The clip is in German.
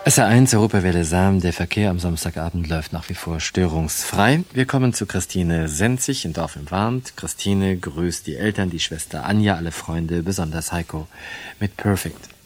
SR1 Europawelle Sam, der Verkehr am Samstagabend läuft nach wie vor störungsfrei. Wir kommen zu Christine Senzig in Dorf im Warnt. Christine grüßt die Eltern, die Schwester Anja, alle Freunde, besonders Heiko mit Perfect.